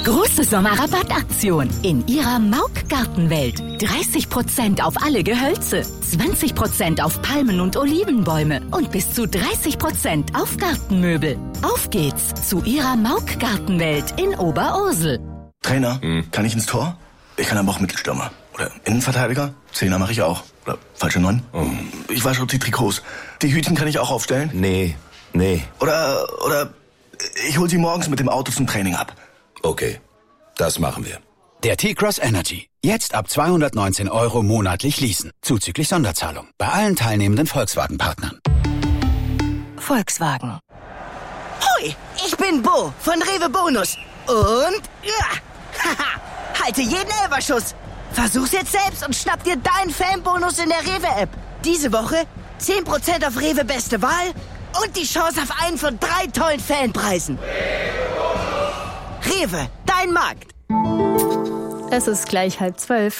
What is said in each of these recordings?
Große Sommerrabattaktion in Ihrer Mauk Gartenwelt. 30% auf alle Gehölze, 20% auf Palmen und Olivenbäume und bis zu 30% auf Gartenmöbel. Auf geht's zu Ihrer Mauk Gartenwelt in Oberursel. Trainer, kann ich ins Tor? Ich kann aber auch Mittelstürmer. Oder Innenverteidiger? Zehner mache ich auch. Oder falsche 9? Ich wasche auch die Trikots. Die Hütchen kann ich auch aufstellen? Nee. Oder ich hol sie morgens mit dem Auto zum Training ab. Okay, das machen wir. Der T-Cross Energy. Jetzt ab 219 € monatlich leasen. Zuzüglich Sonderzahlung. Bei allen teilnehmenden Volkswagen-Partnern. Volkswagen. Hoi, ich bin Bo von Rewe Bonus. Und halte jeden Elferschuss. Versuch's jetzt selbst und schnapp dir deinen Fanbonus in der Rewe-App. Diese Woche 10% auf Rewe Beste Wahl und die Chance auf einen von 3 tollen Fanpreisen. Rewe, dein Markt. Es ist gleich 11:30.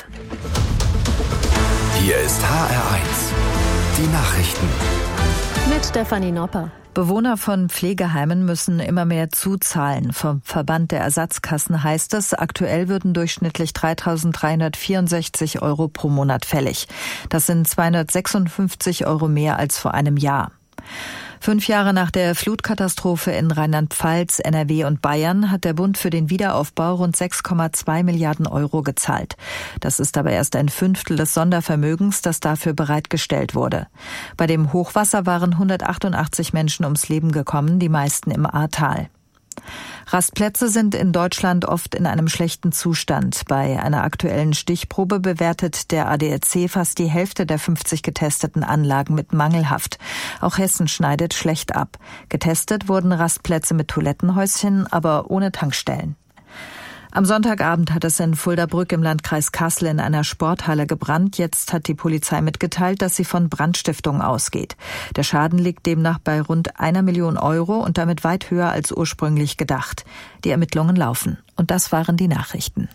Hier ist HR1. Die Nachrichten. Mit Stefanie Nopper. Bewohner von Pflegeheimen müssen immer mehr zuzahlen. Vom Verband der Ersatzkassen heißt es, aktuell würden durchschnittlich 3.364 € pro Monat fällig. Das sind 256 € mehr als vor einem Jahr. 5 Jahre nach der Flutkatastrophe in Rheinland-Pfalz, NRW und Bayern hat der Bund für den Wiederaufbau rund 6,2 Milliarden € gezahlt. Das ist aber erst ein Fünftel des Sondervermögens, das dafür bereitgestellt wurde. Bei dem Hochwasser waren 188 Menschen ums Leben gekommen, die meisten im Ahrtal. Rastplätze sind in Deutschland oft in einem schlechten Zustand. Bei einer aktuellen Stichprobe bewertet der ADAC fast die Hälfte der 50 getesteten Anlagen mit mangelhaft. Auch Hessen schneidet schlecht ab. Getestet wurden Rastplätze mit Toilettenhäuschen, aber ohne Tankstellen. Am Sonntagabend hat es in Fuldabrück im Landkreis Kassel in einer Sporthalle gebrannt. Jetzt hat die Polizei mitgeteilt, dass sie von Brandstiftung ausgeht. Der Schaden liegt demnach bei rund 1 Million € und damit weit höher als ursprünglich gedacht. Die Ermittlungen laufen. Und das waren die Nachrichten.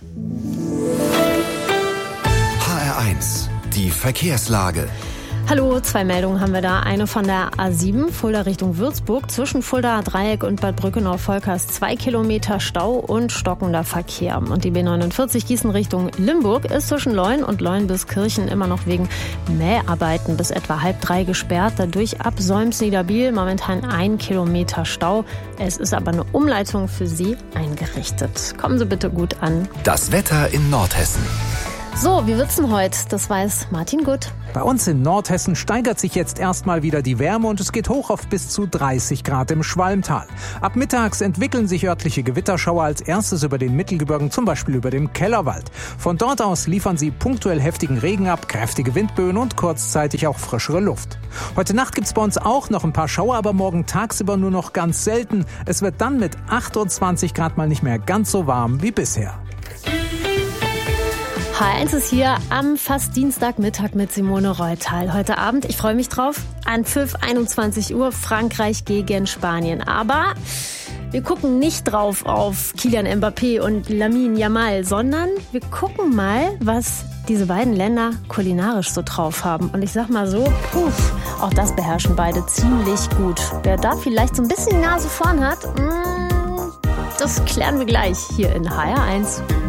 HR1. Die Verkehrslage. Hallo, 2 Meldungen haben wir da. Eine von der A7, Fulda Richtung Würzburg. Zwischen Fuldaer Dreieck und Bad Brückenau-Volkers 2 Kilometer Stau und stockender Verkehr. Und die B49 Gießen Richtung Limburg ist zwischen Leun und Leun-bis-Kirchen immer noch wegen Mäharbeiten bis etwa 2:30 gesperrt. Dadurch ab Solms-Niederbiel momentan 1 Kilometer Stau. Es ist aber eine Umleitung für Sie eingerichtet. Kommen Sie bitte gut an. Das Wetter in Nordhessen. So, wie wird's denn heute? Das weiß Martin Gutt. Bei uns in Nordhessen steigert sich jetzt erstmal wieder die Wärme und es geht hoch auf bis zu 30 Grad im Schwalmtal. Ab mittags entwickeln sich örtliche Gewitterschauer als erstes über den Mittelgebirgen, zum Beispiel über dem Kellerwald. Von dort aus liefern sie punktuell heftigen Regen ab, kräftige Windböen und kurzzeitig auch frischere Luft. Heute Nacht gibt's bei uns auch noch ein paar Schauer, aber morgen tagsüber nur noch ganz selten. Es wird dann mit 28 Grad mal nicht mehr ganz so warm wie bisher. HR1 ist hier am fast Dienstagmittag mit Simone Reutal. Heute Abend, ich freue mich drauf, an Pfiff 21 Uhr Frankreich gegen Spanien. Aber wir gucken nicht drauf auf Kylian Mbappé und Lamine Yamal, sondern wir gucken mal, was diese beiden Länder kulinarisch so drauf haben. Und ich sag mal so, auch das beherrschen beide ziemlich gut. Wer da vielleicht so ein bisschen die Nase vorn hat, das klären wir gleich hier in HR1.